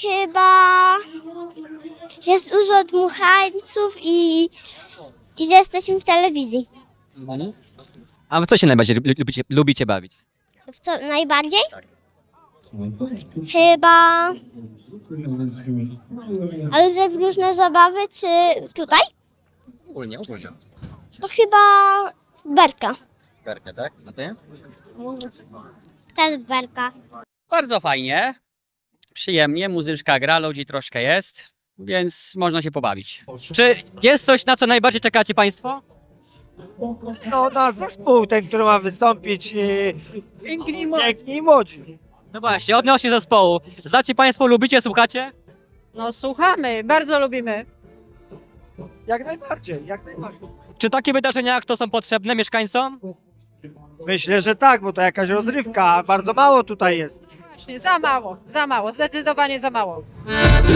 Chyba jest dużo dmuchańców i że jesteśmy w telewizji. A w co się najbardziej lubicie bawić? W co najbardziej? Chyba... Ale że w różne zabawy, czy tutaj? Ogólnie. To chyba berka. Berkę, tak? A ty? Też berka. Bardzo fajnie. Przyjemnie, muzyczka gra, ludzi troszkę jest, więc można się pobawić. Czy jest coś, na co najbardziej czekacie państwo? No na zespół ten, który ma wystąpić Piękni i Młodzi. No właśnie, odnośnie zespołu. Znacie państwo, lubicie, słuchacie? No słuchamy, bardzo lubimy. Jak najbardziej, jak najbardziej. Czy takie wydarzenia jak to są potrzebne mieszkańcom? Myślę, że tak, bo to jakaś rozrywka, a bardzo mało tutaj jest. Właśnie, za mało, zdecydowanie za mało.